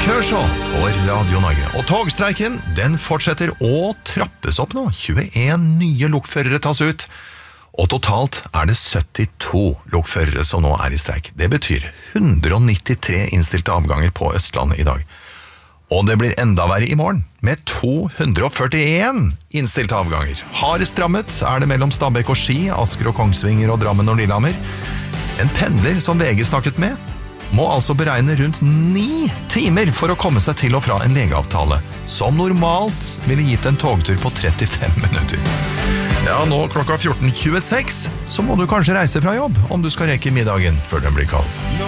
Kør så på Radio Norge. Og togstreiken, den fortsetter å trappes opp nå. 21 nye lokførere tas ut. Og totalt er det 72 lokførere som nå er i streik. Det betyr 193 innstilte avganger på Østlandet i dag. Og det blir enda verre i morgen, med 241 innstilte avganger. Hardest rammet er det mellom Stabekk og Ski, Asker og Kongsvinger og Drammen og Lillehammer. En pendler som VG snakket med, må altså beregne rundt 9 timer for å komme seg til og fra en legeavtale, som normalt ville gitt en togtur på 35 minutter. Ja, nå klokka 14.26, så må du kanskje reise fra jobb om du skal rekke middagen før den blir kald.